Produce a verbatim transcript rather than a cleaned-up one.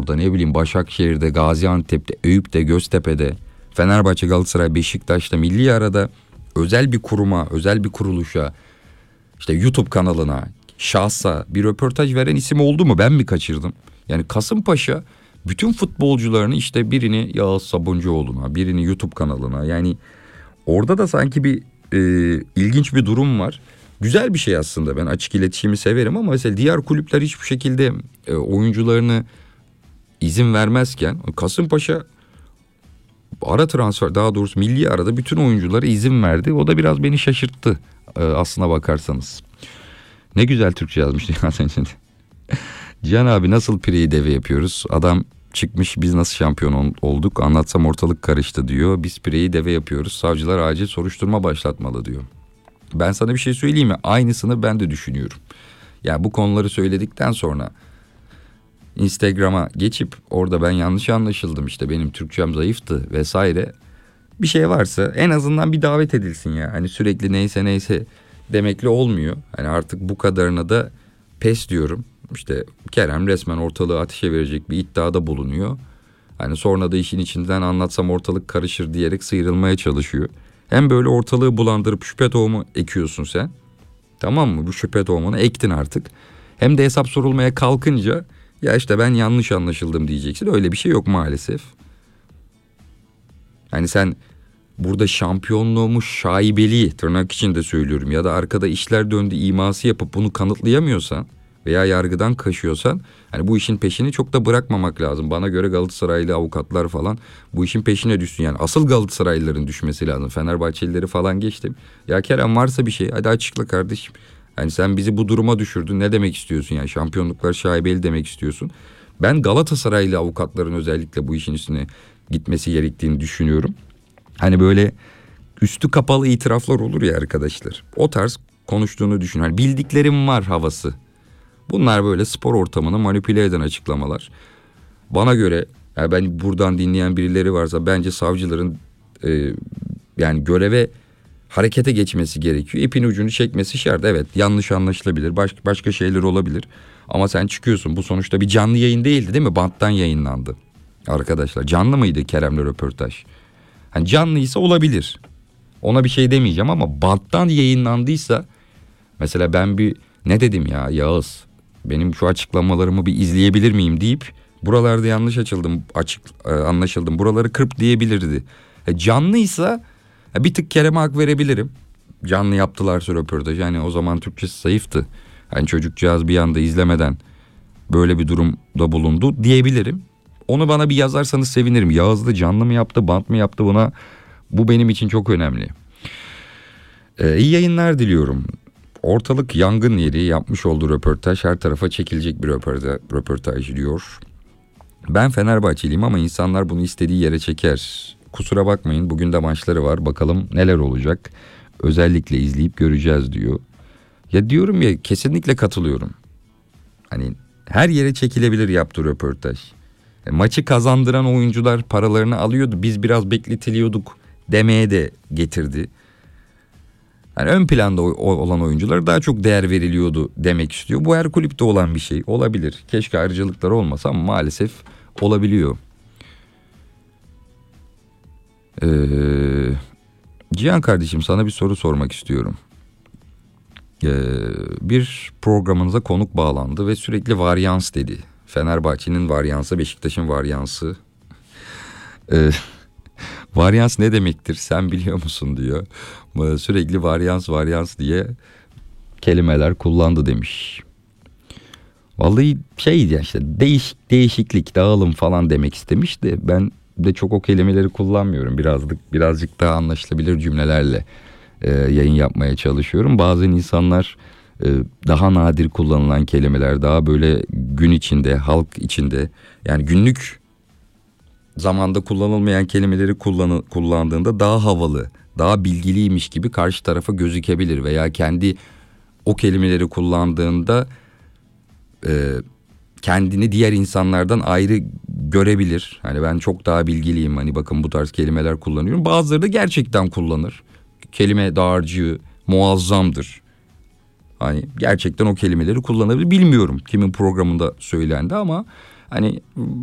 Trabzonspor'da, ne bileyim Başakşehir'de, Gaziantep'te, Eyüp'te, Göztepe'de, Fenerbahçe, Galatasaray, Beşiktaş'ta, milli arada özel bir kuruma, özel bir kuruluşa, işte YouTube kanalına, şahsa bir röportaj veren isim oldu mu? Ben mi kaçırdım? Yani Kasımpaşa bütün futbolcularını, işte birini Yağız Sabuncuoğlu'na, birini YouTube kanalına, yani orada da sanki bir e, ilginç bir durum var. Güzel bir şey aslında, ben açık iletişimi severim ama mesela diğer kulüpler hiçbir şekilde e, oyuncularını izin vermezken Kasımpaşa ara transfer, daha doğrusu milli arada bütün oyunculara izin verdi. O da biraz beni şaşırttı e, aslına bakarsanız. Ne güzel Türkçe yazmış ya sen. Cihan abi nasıl pireyi deve yapıyoruz? Adam çıkmış, biz nasıl şampiyon olduk anlatsam ortalık karıştı diyor. Biz pireyi deve yapıyoruz, savcılar acil soruşturma başlatmalı diyor. Ben sana bir şey söyleyeyim mi? Aynısını ben de düşünüyorum. Yani bu konuları söyledikten sonra Instagram'a geçip orada ben yanlış anlaşıldım, işte benim Türkçem zayıftı vesaire, bir şey varsa en azından bir davet edilsin ya. Hani sürekli neyse neyse demekle olmuyor. Hani artık bu kadarına da pes diyorum. İşte Kerem resmen ortalığı ateşe verecek bir iddiada bulunuyor. Hani sonra da işin içinden anlatsam ortalık karışır diyerek sıyrılmaya çalışıyor. Hem böyle ortalığı bulandırıp şüphe tohumu ekiyorsun sen. Tamam mı? Bu şüphe tohumunu ektin artık. Hem de hesap sorulmaya kalkınca ya işte ben yanlış anlaşıldım diyeceksin. Öyle bir şey yok maalesef. Hani sen burada şampiyonluğumuz şaibeli, tırnak içinde söylüyorum, ya da arkada işler döndü iması yapıp bunu kanıtlayamıyorsan veya yargıdan kaçıyorsan, hani bu işin peşini çok da bırakmamak lazım. Bana göre Galatasaraylı avukatlar falan bu işin peşine düşsün. Yani asıl Galatasaraylıların düşmesi lazım. Fenerbahçelileri falan geçtim. Ya Kerem, varsa bir şey hadi açıkla kardeşim. Yani sen bizi bu duruma düşürdün, ne demek istiyorsun yani? Şampiyonluklar şaibeli demek istiyorsun. Ben Galatasaraylı avukatların özellikle bu işin üstüne gitmesi gerektiğini düşünüyorum. Hani böyle üstü kapalı itiraflar olur ya arkadaşlar. O tarz konuştuğunu düşün. Hani bildiklerim var havası. Bunlar böyle spor ortamını manipüle eden açıklamalar. Bana göre, yani ben buradan dinleyen birileri varsa, bence savcıların e, yani göreve, harekete geçmesi gerekiyor. İpin ucunu çekmesi şart. Evet, yanlış anlaşılabilir. Başka, başka şeyler olabilir. Ama sen çıkıyorsun. Bu sonuçta bir canlı yayın değildi değil mi? Banttan yayınlandı. Arkadaşlar, canlı mıydı Kerem'le röportaj? Hani canlıysa olabilir. Ona bir şey demeyeceğim ama banttan yayınlandıysa, mesela ben bir ne dedim ya Yağız, benim şu açıklamalarımı bir izleyebilir miyim deyip buralarda yanlış açıldım, açık e, anlaşıldım, buraları kırp diyebilirdi. E, canlıysa e, bir tık Kerem'e hak verebilirim. Canlı yaptılarsa röportaj, yani o zaman Türkçesi zayıftı. Hani çocukcağız bir anda izlemeden böyle bir durumda bulundu diyebilirim. Onu bana bir yazarsanız sevinirim. Yağız da canlı mı yaptı, bant mı yaptı, buna bu benim için çok önemli. Ee, iyi yayınlar diliyorum. Ortalık yangın yeri, yapmış olduğu röportaj her tarafa çekilecek bir röportaj, röportaj diyor. Ben Fenerbahçeliyim ama insanlar bunu istediği yere çeker. Kusura bakmayın, bugün de maçları var, bakalım neler olacak. Özellikle izleyip göreceğiz diyor. Ya diyorum ya, kesinlikle katılıyorum. Hani her yere çekilebilir yaptığı röportaj. E, maçı kazandıran oyuncular paralarını alıyordu, biz biraz bekletiliyorduk demeye de getirdi. Yani ön planda olan oyunculara daha çok değer veriliyordu demek istiyor. Bu her kulüpte olan bir şey olabilir. Keşke ayrıcalıklar olmasa ama maalesef olabiliyor. Ee, Cihan kardeşim, sana bir soru sormak istiyorum. Ee, bir programınıza konuk bağlandı ve sürekli varyans dedi. Fenerbahçe'nin varyansı, Beşiktaş'ın varyansı. Ee, varyans ne demektir sen biliyor musun diyor. Sürekli varyans varyans diye kelimeler kullandı demiş. Vallahi şey ya, işte değişik, değişiklik, dağılım falan demek istemiş de ben de çok o kelimeleri kullanmıyorum. Birazcık birazcık daha anlaşılabilir cümlelerle e, yayın yapmaya çalışıyorum. Bazen insanlar e, daha nadir kullanılan kelimeler, daha böyle gün içinde, halk içinde, yani günlük zamanda kullanılmayan kelimeleri kullanı, kullandığında daha havalı, daha bilgiliymiş gibi karşı tarafa gözükebilir veya kendi o kelimeleri kullandığında e, kendini diğer insanlardan ayrı görebilir. Hani ben çok daha bilgiliyim, hani bakın bu tarz kelimeler kullanıyorum. Bazıları da gerçekten kullanır. Kelime dağarcığı muazzamdır. Hani gerçekten o kelimeleri kullanabilir. Bilmiyorum kimin programında söylendi ama hani